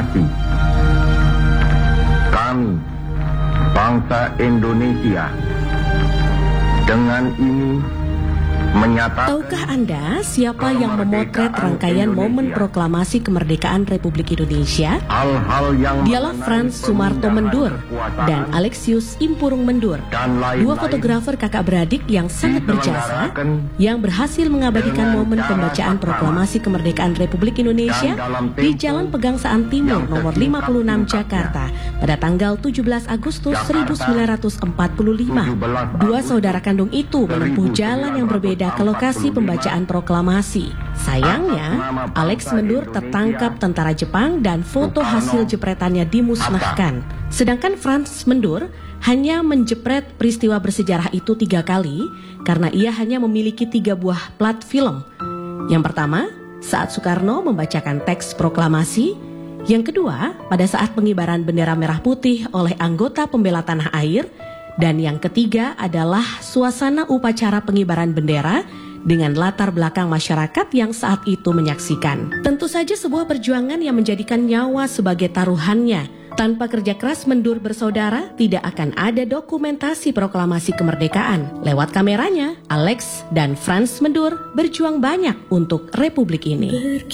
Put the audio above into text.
proklamasi. Kami, bangsa Indonesia, dengan ini menyatakan... Tahukah Anda siapa yang memotret rangkaian momen proklamasi kemerdekaan Republik Indonesia? Dialah Frans Sumarto Mendur dan Alexius Impurung Mendur, dua fotografer kakak beradik yang sangat berjasa, yang berhasil mengabadikan momen pembacaan proklamasi kemerdekaan Republik Indonesia di Jalan Pegangsaan Timur nomor 56 Jakarta pada tanggal 17 Agustus 1945. Dua saudara kandung itu menempuh jalan yang berbeda ke lokasi pembacaan proklamasi. Sayangnya, Alex Mendur tertangkap tentara Jepang dan foto hasil jepretannya dimusnahkan. Sedangkan Frans Mendur hanya menjepret peristiwa bersejarah itu 3 kali karena ia hanya memiliki 3 buah plat film. Yang pertama, saat Soekarno membacakan teks proklamasi. Yang kedua, pada saat pengibaran bendera merah putih oleh anggota pembela tanah air. Dan yang ketiga adalah suasana upacara pengibaran bendera dengan latar belakang masyarakat yang saat itu menyaksikan. Tentu saja sebuah perjuangan yang menjadikan nyawa sebagai taruhannya. Tanpa kerja keras Mendur bersaudara, tidak akan ada dokumentasi proklamasi kemerdekaan. Lewat kameranya, Alex dan Frans Mendur berjuang banyak untuk Republik ini.